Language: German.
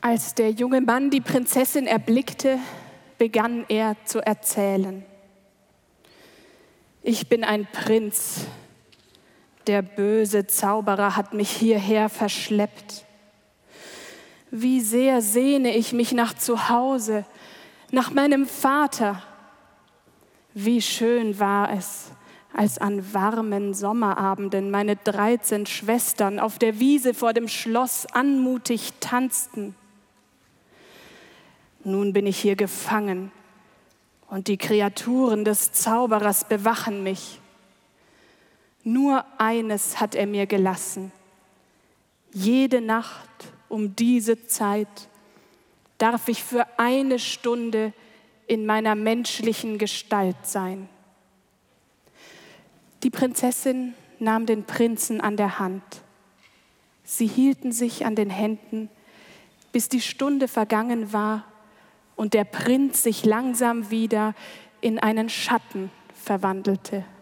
Als der junge Mann die Prinzessin erblickte, begann er zu erzählen. Ich bin ein Prinz. Der böse Zauberer hat mich hierher verschleppt. Wie sehr sehne ich mich nach Zuhause, nach meinem Vater. Wie schön war es, als an warmen Sommerabenden meine 13 Schwestern auf der Wiese vor dem Schloss anmutig tanzten. Nun bin ich hier gefangen und die Kreaturen des Zauberers bewachen mich. Nur eines hat er mir gelassen. Jede Nacht um diese Zeit darf ich für 1 Stunde in meiner menschlichen Gestalt sein. Die Prinzessin nahm den Prinzen an der Hand. Sie hielten sich an den Händen, bis die Stunde vergangen war und der Prinz sich langsam wieder in einen Schatten verwandelte.